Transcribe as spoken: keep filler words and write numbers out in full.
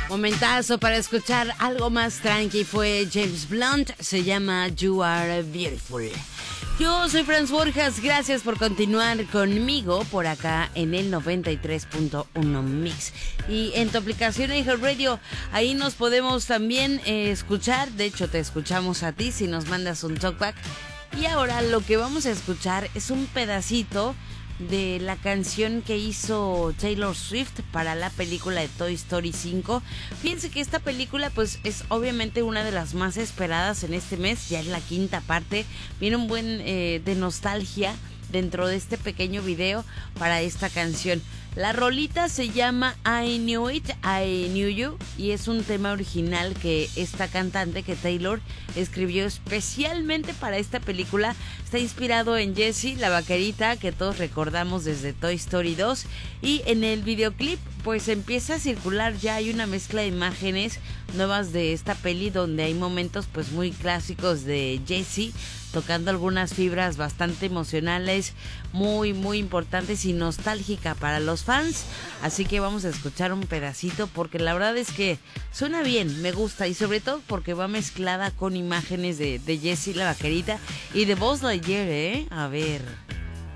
Momentazo para escuchar algo más tranqui fue James Blunt, se llama You Are Beautiful. Yo soy Franz Borjas, gracias por continuar conmigo por acá en el noventa y tres punto uno Mix. Y en tu aplicación iHeartRadio, ahí nos podemos también eh, escuchar, de hecho te escuchamos a ti si nos mandas un talkback. Y ahora lo que vamos a escuchar es un pedacito de la canción que hizo Taylor Swift para la película de Toy Story cinco. Fíjense que esta película pues es obviamente una de las más esperadas en este mes, ya es la quinta parte, viene un buen eh, de nostalgia dentro de este pequeño video para esta canción. La rolita se llama I Knew It, I Knew You y es un tema original que esta cantante, que Taylor, escribió especialmente para esta película. Está inspirado en Jessie, la vaquerita que todos recordamos desde Toy Story dos, y en el videoclip pues empieza a circular, ya hay una mezcla de imágenes nuevas de esta peli donde hay momentos pues muy clásicos de Jessie tocando algunas fibras bastante emocionales, muy muy importantes y nostálgica para los fans. Así que vamos a escuchar un pedacito porque la verdad es que suena bien, me gusta, y sobre todo porque va mezclada con imágenes de, de Jessie la vaquerita y de Buzz Lightyear, ¿eh? A ver...